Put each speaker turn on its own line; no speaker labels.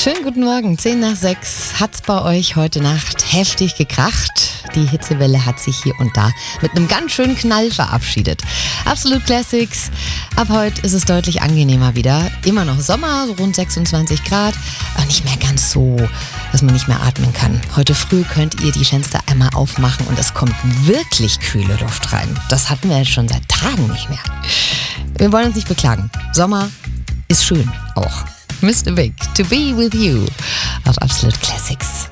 Schönen guten Morgen, 6:10 hat's bei euch heute Nacht heftig gekracht. Die Hitzewelle hat sich hier und da mit einem ganz schönen Knall verabschiedet. Absolute Classics. Ab heute ist es deutlich angenehmer wieder. Immer noch Sommer, so rund 26 Grad, aber nicht mehr ganz so, dass man nicht mehr atmen kann. Heute früh könnt ihr die Fenster einmal aufmachen und es kommt wirklich kühle Luft rein. Das hatten wir jetzt schon seit Tagen nicht mehr. Wir wollen uns nicht beklagen. Sommer ist schön auch. Mr. Big, To Be With You auf Absolute Classics.